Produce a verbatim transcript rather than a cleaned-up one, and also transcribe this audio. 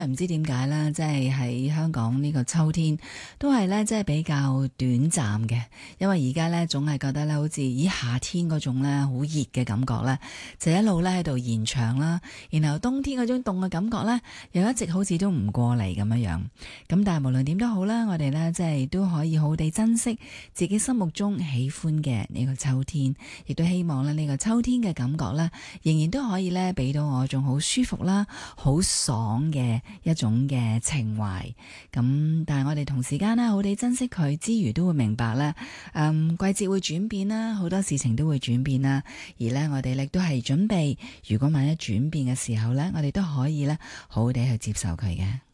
唔知點解啦，即係喺香港呢個秋天都係咧，即係比較短暫嘅。因為而家咧總係覺得咧，好似以夏天嗰種咧好熱嘅感覺咧，就一路咧喺度延長啦。然後冬天嗰種凍嘅感覺咧，又一直好似都唔過嚟咁樣樣。咁但係無論點都好啦，我哋咧即係都可以好好地珍惜自己心目中喜歡嘅呢個秋天，亦都希望咧呢個秋天嘅感覺咧，仍然都可以咧俾到我一種好舒服啦、好爽嘅一種嘅情懷。咁但係我哋同時間咧好地珍惜佢之餘，都會明白咧，嗯，季節會轉變啦，好多事情都會轉變啦。而咧我哋亦都係準備，如果萬一轉變嘅時候咧，我哋都可以咧好好地去接受佢嘅。